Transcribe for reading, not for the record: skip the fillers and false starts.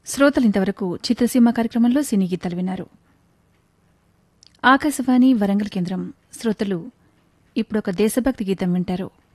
శ్రోతలు ఇంతవరకు చిత్రసీమ కార్యక్రమంలో సినీ గీతాలు విన్నారు. ఆకాశవాణి వరంగల్ కేంద్రం. శ్రోతలు ఇప్పుడొక దేశభక్తి గీతం వింటారు.